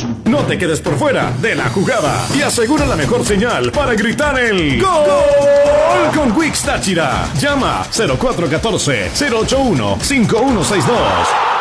No te quedes por fuera de la jugada y asegura la mejor señal para gritar el ¡Gol! Con Wix Táchira. Llama 0414-081-5162.